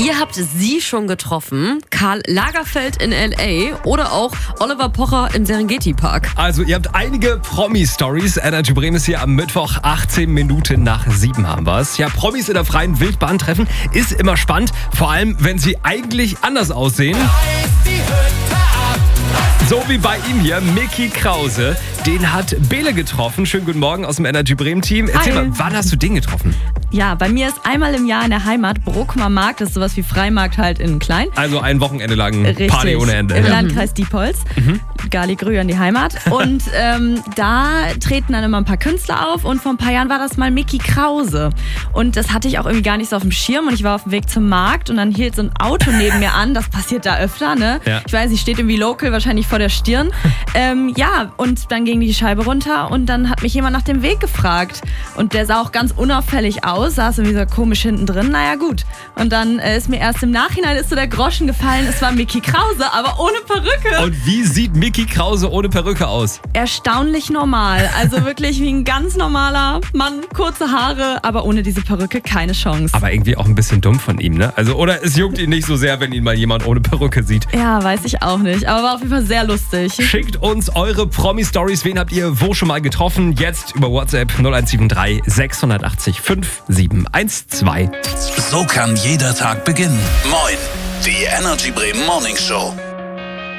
Ihr habt sie schon getroffen, Karl Lagerfeld in L.A. oder auch Oliver Pocher im Serengeti-Park. Also ihr habt einige Promi-Stories. Energy Bremen ist hier am Mittwoch, 18 Minuten nach 7 haben wir es. Ja, Promis in der freien Wildbahn treffen ist immer spannend, vor allem wenn sie eigentlich anders aussehen. So wie bei ihm hier, Mickey Krause. Den hat Bele getroffen. Schönen guten Morgen aus dem Energy Bremen Team. Erzähl mal, wann hast du den getroffen? Ja, bei mir ist einmal im Jahr in der Heimat Bruckmer Markt. Das ist sowas wie Freimarkt halt in klein. Also ein Wochenende lang Richtig, Party ohne Ende. Im Landkreis Diepholz. Gali Grü an die Heimat. Und da treten dann immer ein paar Künstler auf. Und vor ein paar Jahren war das mal Mickey Krause. Und das hatte ich auch irgendwie gar nicht so auf dem Schirm. Und ich war auf dem Weg zum Markt und dann hielt so ein Auto neben mir an. Das passiert da öfter, ne? Ja. Ich weiß nicht, steht irgendwie local, wahrscheinlich vor der Stirn. Ja, und dann ging die Scheibe runter und dann hat mich jemand nach dem Weg gefragt. Und der sah auch ganz unauffällig aus, saß irgendwie so komisch hinten drin. Naja, gut. Und dann ist mir erst im Nachhinein so der Groschen gefallen, es war Mickey Krause, aber ohne Perücke. Und wie sieht Mickey Krause ohne Perücke aus? Erstaunlich normal. Also wirklich wie ein ganz normaler Mann, kurze Haare, aber ohne diese Perücke keine Chance. Aber irgendwie auch ein bisschen dumm von ihm, ne? Also, oder es juckt ihn nicht so sehr, wenn ihn mal jemand ohne Perücke sieht. Ja, weiß ich auch nicht. Aber war auf jeden Fall sehr lustig. Schickt uns eure Promi-Stories. Wen habt ihr wo schon mal getroffen? Jetzt über WhatsApp 0173 680 5712. So kann jeder Tag beginnen. Moin, die Energy Bremen Morning Show.